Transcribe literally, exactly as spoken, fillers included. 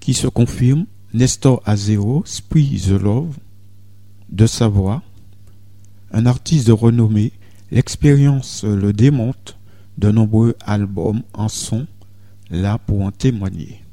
qui se confirme, Nestor Azero, Spree The Love, de sa voix, un artiste de renommée, l'expérience le démontre, de nombreux albums en sont là pour en témoigner.